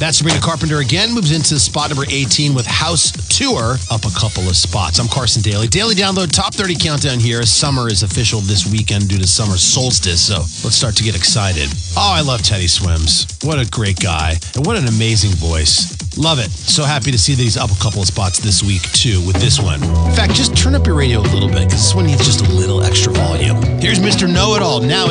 That's Sabrina Carpenter again. Moves into spot number 18 with House Tour, up a couple of spots. I'm Carson Daly. Daily Download Top 30 Countdown here. Summer is official this weekend due to summer solstice, so let's start to get excited. Oh, I love Teddy Swims. What a great guy. And what an amazing voice. Love it. So happy to see that he's up a couple of spots this week, too, with this one. In fact, just turn up your radio a little bit, because this one needs just a little extra volume. Here's Mr. Know-It-All, now